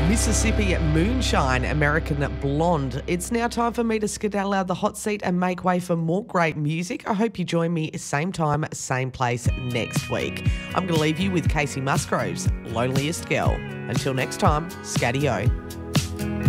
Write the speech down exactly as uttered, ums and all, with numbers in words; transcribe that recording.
Mississippi Moonshine, American Blonde. It's now time for me to skedaddle out of the hot seat and make way for more great music. I hope you join me same time, same place next week. I'm going to leave you with Casey Musgrove's Loneliest Girl. Until next time, Scaddy-O.